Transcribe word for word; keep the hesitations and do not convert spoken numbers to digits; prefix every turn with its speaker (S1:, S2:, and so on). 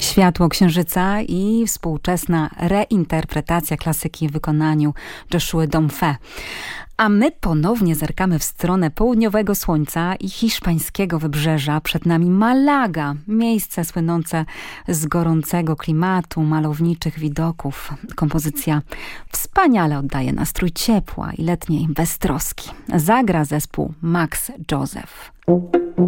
S1: Światło księżyca i współczesna reinterpretacja klasyki w wykonaniu Joshua Domfe. A my ponownie zerkamy w stronę południowego słońca i hiszpańskiego wybrzeża. Przed nami Malaga, miejsce słynące z gorącego klimatu, malowniczych widoków. Kompozycja wspaniale oddaje nastrój ciepła i letniej beztroski. Zagra zespół Max Joseph.